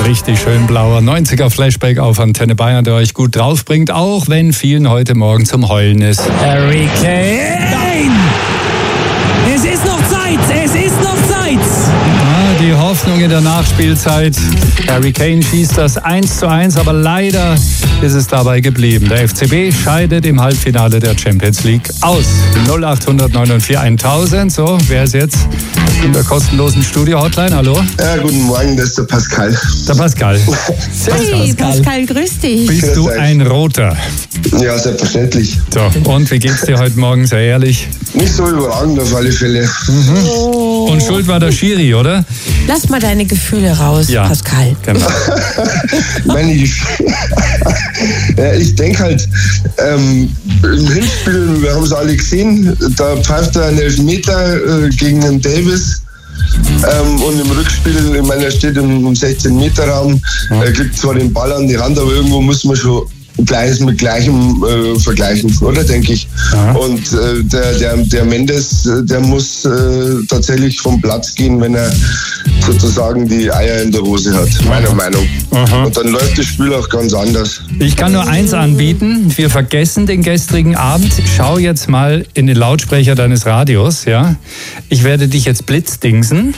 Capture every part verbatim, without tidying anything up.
Richtig schön blauer neunziger Flashback auf Antenne Bayern, der euch gut drauf bringt, auch wenn vielen heute Morgen zum Heulen ist. Harry Kane! Es ist noch Zeit! Es ist noch Zeit! Ja, die Hoffnung in der Nachspielzeit. Harry Kane schießt das eins zu eins, aber leider ist es dabei geblieben. Der F C B scheidet im Halbfinale der Champions League aus. null acht null neun vier tausend. So, wer ist jetzt in der kostenlosen Studio-Hotline? Hallo? Ja, guten Morgen, das ist der Pascal. Der Pascal. Hey, Pascal, grüß dich. Bist du ein Roter? Ja, selbstverständlich. So, und wie geht's dir heute Morgen, sehr ehrlich? Nicht so überragend auf alle Fälle. Mhm. Oh. Und schuld war der Schiri, oder? Lass mal deine Gefühle raus, ja, Pascal. Genau. Meine Gefühle. Ja, ich denke halt, ähm, im Hinspiel, wir haben es alle gesehen, da pfeift er einen Elfmeter äh, gegen den Davis. Ähm, und im Rückspiel, ich meine, er steht im, im sechzehn Meter Raum, ja. Er kriegt zwar den Ball an die Hand, aber irgendwo muss man schon Gleiches mit Gleichem äh, vergleichen, oder, denke ich. Ja. Und äh, der, der, der Mendes, der muss äh, tatsächlich vom Platz gehen, wenn er sozusagen die Eier in der Hose hat, meiner Aha. Meinung. Aha. Und dann läuft das Spiel auch ganz anders. Ich kann nur eins anbieten, wir vergessen den gestrigen Abend. Schau jetzt mal in den Lautsprecher deines Radios, ja. Ich werde dich jetzt blitzdingsen.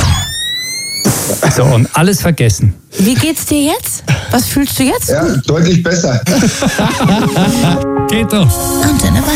So, und alles vergessen. Wie geht's dir jetzt? Was fühlst du jetzt? Ja, deutlich besser. Geht doch. Antenne